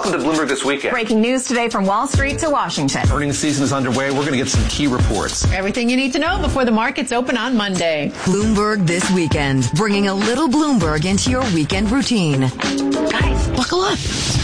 Welcome to Bloomberg This Weekend. Breaking news today from Wall Street to Washington. Earnings season is underway. We're going to get some key reports. Everything you need to know before the markets open on Monday. Bloomberg This Weekend, bringing a little Bloomberg into your weekend routine. Guys, buckle up.